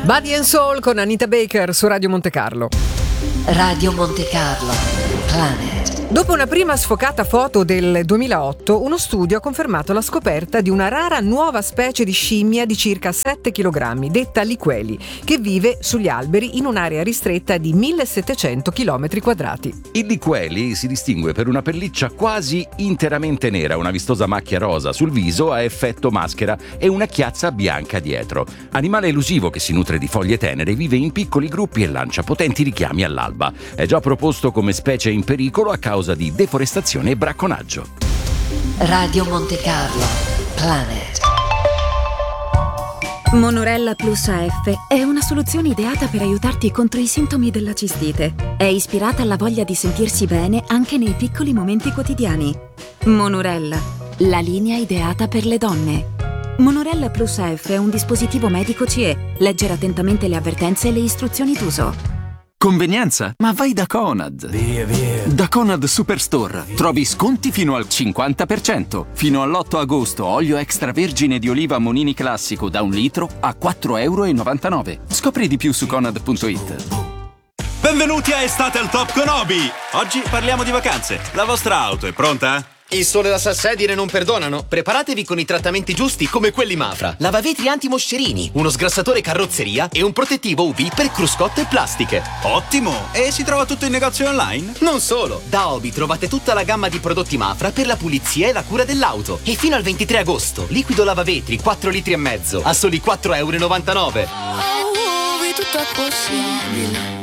Body and Soul con Anita Baker su Radio Monte Carlo. Radio Monte Carlo, Planet. Dopo una prima sfocata foto del 2008, uno studio ha confermato la scoperta di una rara nuova specie di scimmia di circa 7 kg, detta liqueli, che vive sugli alberi in un'area ristretta di 1700 km². Il liqueli si distingue per una pelliccia quasi interamente nera, una vistosa macchia rosa sul viso a effetto maschera e una chiazza bianca dietro. Animale elusivo che si nutre di foglie tenere, vive in piccoli gruppi e lancia potenti richiami all'alba. È già proposto come specie in pericolo a causa di deforestazione e bracconaggio. Radio Monte Carlo, Planet. Monorella Plus AF è una soluzione ideata per aiutarti contro i sintomi della cistite. È ispirata alla voglia di sentirsi bene anche nei piccoli momenti quotidiani. Monorella, la linea ideata per le donne. Monorella Plus AF è un dispositivo medico CE. Leggere attentamente le avvertenze e le istruzioni d'uso. Convenienza? Ma vai da Conad! Via. Da Conad Superstore trovi sconti fino al 50%. Fino all'8 agosto olio extravergine di oliva Monini classico da 1 litro a €4,99. Scopri di più su Conad.it. Benvenuti a Estate al Top con Obi! Oggi parliamo di vacanze. La vostra auto è pronta? Il sole e la salsedine non perdonano? Preparatevi con i trattamenti giusti come quelli Mafra. Lavavetri anti-moscerini, uno sgrassatore carrozzeria e un protettivo UV per cruscotte e plastiche. Ottimo! E si trova tutto in negozio online? Non solo! Da Obi trovate tutta la gamma di prodotti Mafra per la pulizia e la cura dell'auto. E fino al 23 agosto, liquido lavavetri 4,5 litri a soli €4,99. Tutto è possibile.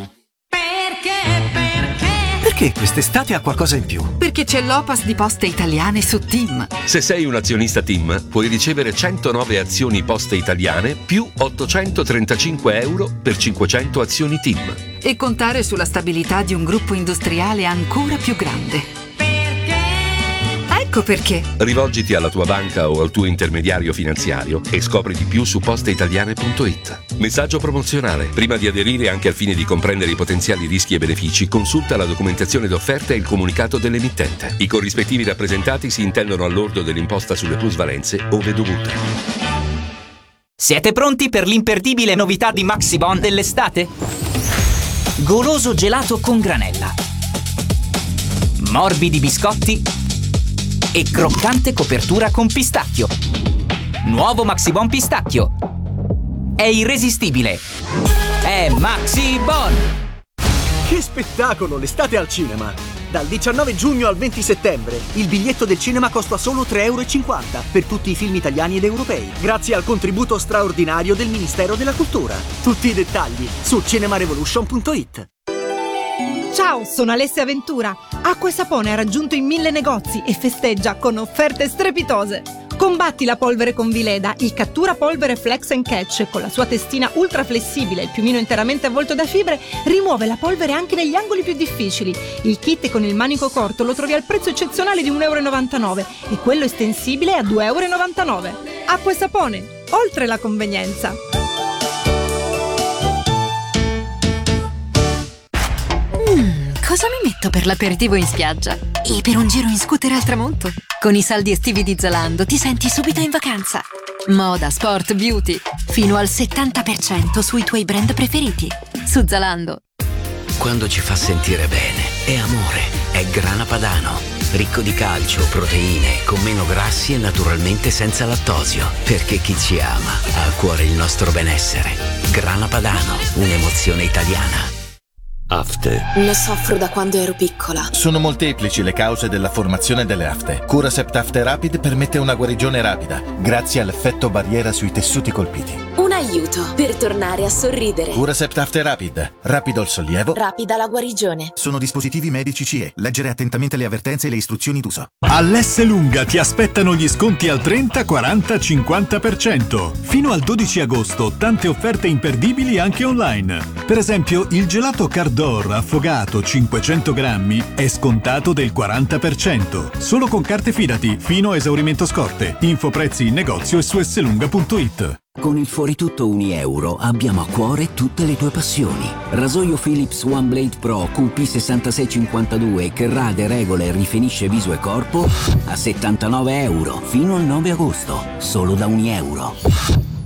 Perché quest'estate ha qualcosa in più? Perché c'è l'Opas di Poste Italiane su TIM. Se sei un azionista TIM, puoi ricevere 109 azioni Poste Italiane più €835 per 500 azioni TIM. E contare sulla stabilità di un gruppo industriale ancora più grande. Ecco perché. Rivolgiti alla tua banca o al tuo intermediario finanziario e scopri di più su posteitaliane.it. Messaggio promozionale. Prima di aderire, anche al fine di comprendere i potenziali rischi e benefici, consulta la documentazione d'offerta e il comunicato dell'emittente. I corrispettivi rappresentati si intendono al lordo dell'imposta sulle plusvalenze ove dovute. Siete pronti per l'imperdibile novità di Maxibon dell'estate? Goloso gelato con granella, morbidi biscotti e croccante copertura con pistacchio. Nuovo Maxibon pistacchio. È irresistibile. È Maxibon! Che spettacolo! L'estate al cinema! Dal 19 giugno al 20 settembre il biglietto del cinema costa solo €3,50 per tutti i film italiani ed europei, grazie al contributo straordinario del Ministero della Cultura. Tutti i dettagli su cinemarevolution.it. Ciao, sono Alessia Ventura. Acqua e Sapone ha raggiunto i 1000 negozi e festeggia con offerte strepitose. Combatti la polvere con Vileda, il cattura polvere Flex and Catch con la sua testina ultra flessibile e il piumino interamente avvolto da fibre rimuove la polvere anche negli angoli più difficili. Il kit con il manico corto lo trovi al prezzo eccezionale di €1,99 e quello estensibile a €2,99. Acqua e Sapone, oltre la convenienza. Cosa mi metto per l'aperitivo in spiaggia? E per un giro in scooter al tramonto? Con i saldi estivi di Zalando ti senti subito in vacanza. Moda, sport, beauty. Fino al 70% sui tuoi brand preferiti. Su Zalando. Quando ci fa sentire bene, è amore, è Grana Padano. Ricco di calcio, proteine, con meno grassi e naturalmente senza lattosio. Perché chi ci ama ha a cuore il nostro benessere. Grana Padano, un'emozione italiana. Afte. Ne soffro da quando ero piccola. Sono molteplici le cause della formazione delle afte. Curacept Afte Rapid permette una guarigione rapida, grazie all'effetto barriera sui tessuti colpiti. Un aiuto per tornare a sorridere. Curacept Afte Rapid. Rapido il sollievo. Rapida la guarigione. Sono dispositivi medici CE. Leggere attentamente le avvertenze e le istruzioni d'uso. All'Esselunga ti aspettano gli sconti al 30, 40, 50%. Fino al 12 agosto tante offerte imperdibili anche online. Per esempio il gelato Cardor affogato 500 grammi è scontato del 40%. Solo con carte Fidati fino a esaurimento scorte. Info prezzi in negozio e su esselunga.it. Con il Fuoritutto €1 abbiamo a cuore tutte le tue passioni. Rasoio Philips One Blade Pro QP6652 che rade, regola e rifinisce viso e corpo a €79 fino al 9 agosto, solo da €1.